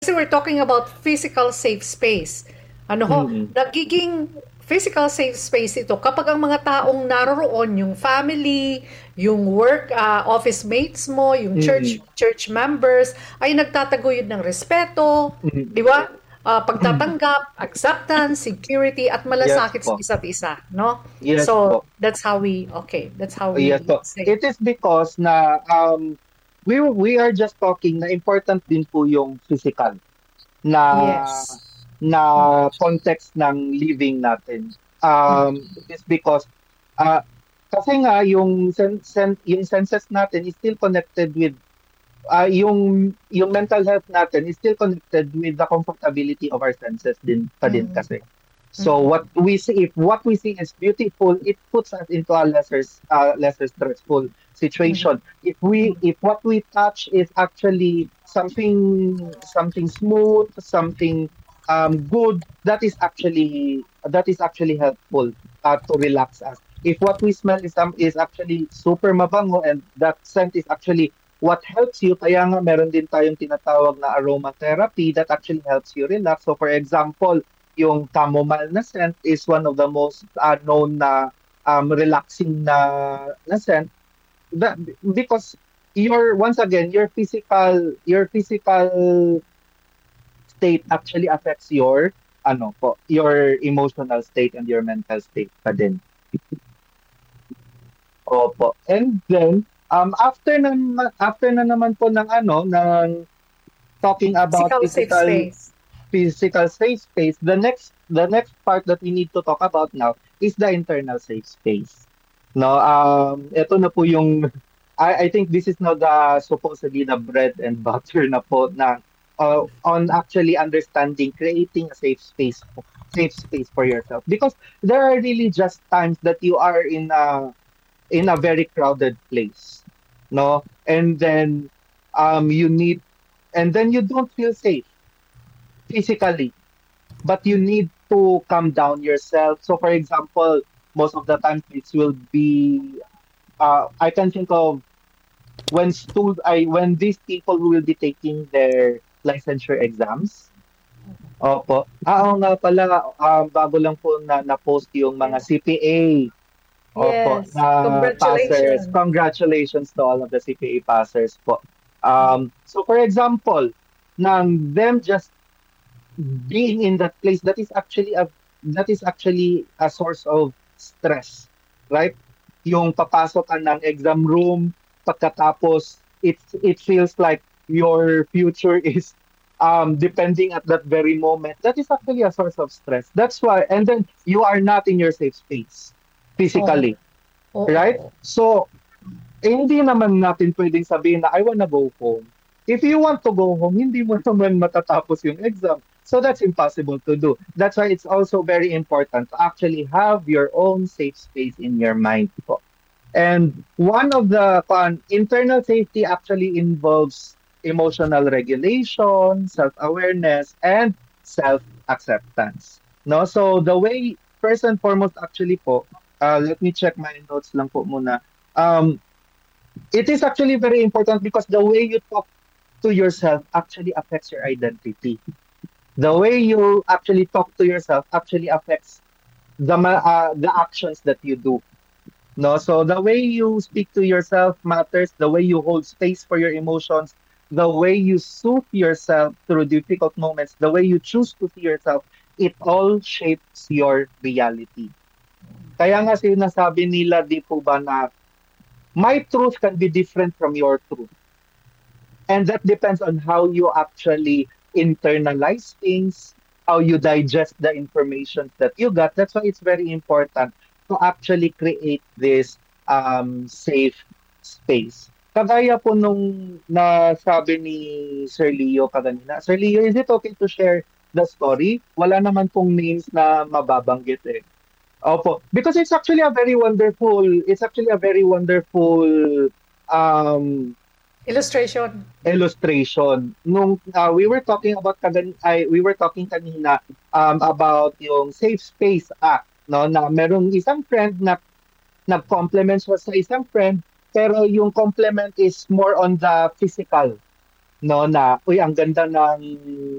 Kasi we're talking about physical safe space. Ano ho, Mm. nagiging physical safe space ito kapag ang mga taong naroroon, yung family, yung work, office mates mo, yung Mm. church members, ay nagtataguyod ng respeto, di Mm. ba? Pagtatanggap, acceptance, security, at Yes malasakit sa po. isa't isa, no? Yes So, po. that's how Yes we po. say. It is because na we are just talking na important din po yung physical na Yes. na context ng living natin. It is because uh, kasi nga yung senses natin is still connected with yung mental health natin is still connected with the comfortability of our senses din pa din Mm, kasi. So mm, what we see, if what we see is beautiful, it puts us into a lesser stressful mm, situation. mm, If what we touch is actually something smooth, something good, that is actually helpful to relax us. If what we smell is actually super mabango and that scent is actually what helps you, kaya nga meron din tayong tinatawag na aromatherapy that actually helps you relax. So for example, yung chamomile na scent is one of the most known na relaxing na scent that, because once again your physical state actually affects your your emotional state and your mental state pa din. Opo. And then after na naman po ng talking about physical safe space. physical safe space, the next part that we need to talk about now is the internal safe space. No, ito na po yung I think this is now the supposedly the bread and butter na po na on actually understanding creating a safe space for yourself, because there are really just times that you are in a very crowded place, no, and then you need and then you don't feel safe physically, but you need to calm down yourself. So, for example, most of the time it will be I can think of when these people who will be taking their licensure exams. Opo. Oo nga pala, bago lang po na-post yung mga Yes. CPA. Opo, Yes. na passers. Congratulations. Congratulations to all of the CPA passers po. So for example, nang them just being in that place, that is actually a source of stress, right? Yung papasok ka ng exam room, pagkatapos it feels like your future is depending at that very moment. That is actually a source of stress. That's why, and then you are not in your safe space Oo. physically, right? Oo. So hindi naman natin pwedeng sabihin na I wanna go home. If you want to go home, hindi mo naman matatapos yung exam. So that's impossible to do. That's why it's also very important to actually have your own safe space in your mind po. And one of the internal safety actually involves emotional regulation, self-awareness, and self-acceptance. No, so the way first and foremost actually po, let me check my notes lang po muna. Um, it is actually very important because the way you talk to yourself actually affects your identity. The way you actually talk to yourself actually affects the actions that you do. No, so the way you speak to yourself matters. The way you hold space for your emotions, the way you soothe yourself through difficult moments, the way you choose to see yourself, it all shapes your reality. Kaya nga sinasabi nila, di po ba, na my truth can be different from your truth. And that depends on how you actually internalize things, how you digest the information that you got. That's why it's very important to actually create this safe space. Kagaya po nung nasabi ni Sir Leo kanina. Sir Leo, is it okay to share the story? Wala naman pong names na mababanggit eh. Opo. Because it's actually a very wonderful um, Illustration. illustration. Nung we were talking kanina about yung Safe Space Act, no, na merong isang friend na nag-compliment siya sa isang friend, pero yung compliment is more on the physical. no, na, uy, ang ganda ng